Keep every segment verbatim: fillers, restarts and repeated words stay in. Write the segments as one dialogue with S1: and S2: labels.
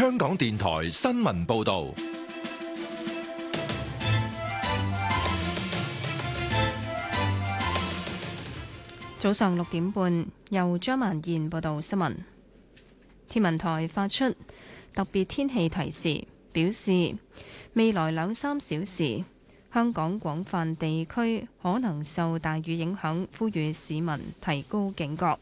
S1: 香港電台新聞報道。
S2: 早上六點半，由張曼燕報道新聞。天文台發出特別天氣提示，表示未來兩三小時，香港廣泛地區可能受大雨影響，呼籲市民提高警覺。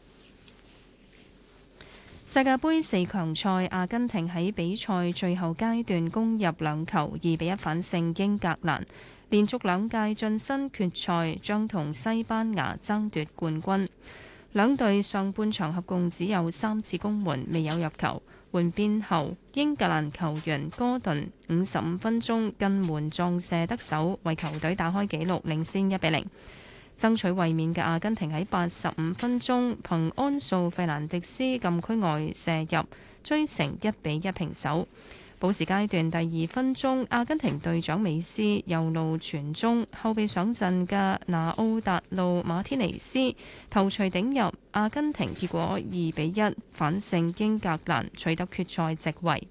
S2: 世界盃四強賽，阿根廷喺比賽最後階段攻入兩球，二比一反勝英格蘭，連續兩屆晉身決賽，將同西班牙爭奪冠軍。兩隊上半場合共只有三次攻門，未有入球。換邊後，英格蘭球員哥頓五十五分鐘近門撞射得手，為球隊打開紀錄，領先一比零。爭取衛冕嘅阿根廷喺八十五分鐘憑安素費蘭迪斯禁區外射入，追成一比一平手。補時階段第二分鐘，阿根廷隊長美斯右路傳中，後備上陣嘅拿奧達路馬天尼斯頭槌頂入，阿根廷結果二比一反勝英格蘭，取得決賽席位。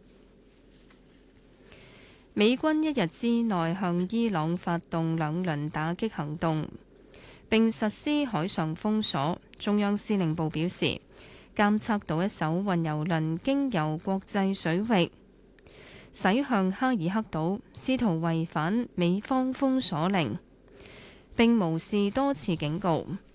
S2: 美軍一日之內向伊朗發動兩輪打擊行動，並實施海上封鎖。中央司令部表示，監測到一艘運油輪經由國際水域駛向哈爾克島，試圖違反美方封鎖令，並無視多次警告。